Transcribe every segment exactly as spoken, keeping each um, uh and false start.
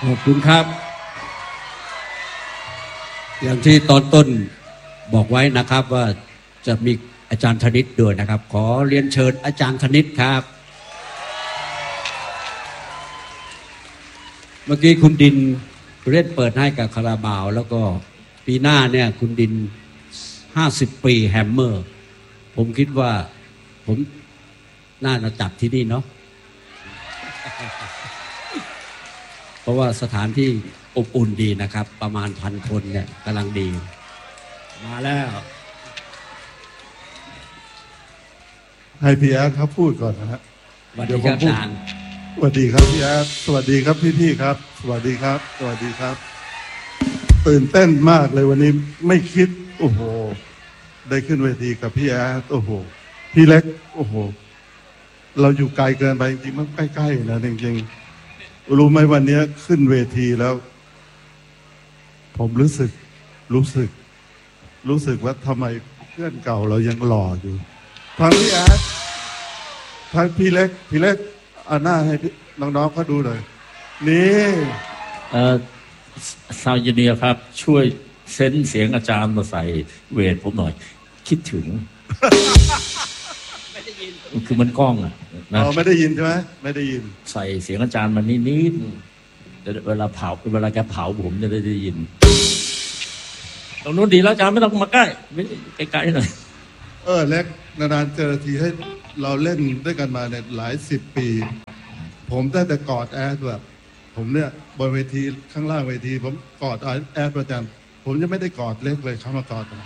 ขอบคุณครับอย่างที่ตอนต้นบอกไว้นะครับว่าจะมีอาจารย์ธนิตด้วยนะครับขอเรียนเชิญอาจารย์ธนิตครับเมื่อกี้คุณดินเล่นเปิดให้กับคาราบาวแล้วก็ปีหน้าเนี่ยคุณดินห้าสิบปีแฮมเมอร์ผมคิดว่าผมน่าจะจัดที่นี่เนาะเพราะว่าสถานที่อบอุ่นดีนะครับประมาณพันคนเนี่ยกำลังดีมาแล้วให้พี่แอดเขาพูดก่อนนะฮะสวัสดีครับอาจารย์สวัสดีครับพี่แอดสวัสดีครับพี่ๆครับสวัสดีครับสวัสดีครับตื่นเต้นมากเลยวันนี้ไม่คิดโอ้โหได้ขึ้นเวทีกับพี่แอดโอ้โหพี่เล็กโอ้โหเราอยู่ไกลเกินไปจริงๆมันใกล้ๆนะจริงๆรู้ไหมวันนี้ขึ้นเวทีแล้วผมรู้สึกรู้สึกรู้สึกว่าทำไมเพื่อนเก่าเรายังหล่ออยู่ทั้งพี่แอดทั้งพี่เล็กพี่เล็กเอาหน้าให้น้องๆเขาดูหน่อยนี่เอ่อซาวเนียครับช่วยเซ็นเสียงอาจารย์มาใส่เวทผมหน่อยคิดถึงไม่ได้ยินคือมันกล้องอ่ะนะอ๋อไม่ได้ยินใช่ไหมไม่ได้ยินใส่เสียงอาจารย์มานิดๆแต่เวลาเผาเวลาแกเผาผมจะได้ได้ยินตรงนู้นดีแล้วอาจารย์ไม่ต้องมาใกล้ไม่ใกล้ๆหน่อยเออเล็กนานๆเจอทีให้เราเล่นด้วยกันมาเนี่ยหลายสิบปีผมได้แต่กอดแอดแบบผมเนี่ยบนเวทีข้างล่างเวทีผมกอดแอดประจำผมจะไม่ได้กอดเล็กเลยเขามากอดกัน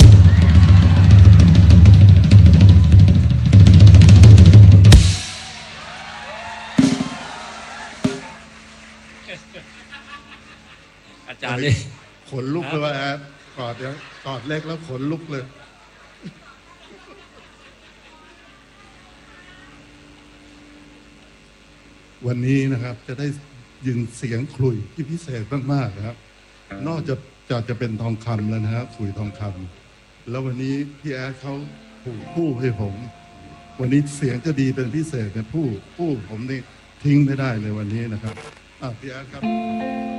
อาจารย์นี่ขนลุกเลยว่าแอดกอดเนี่ยกอดเล็กแล้วขนลุกเลยวันนี้นะครับจะได้ยินเสียงขลุ่ยที่พิเศษมากๆนะครับนอกจากจะจะเป็นทองคำแล้วนะครับขลุ่ยทองคำแล้ววันนี้พี่แอดเขาผูกผู้ให้ผมวันนี้เสียงจะดีเป็นพิเศษเนี่ยผู้ผู้ผมนี่ทิ้งไม่ได้เลยวันนี้นะครับอ่ะพี่แอดครับ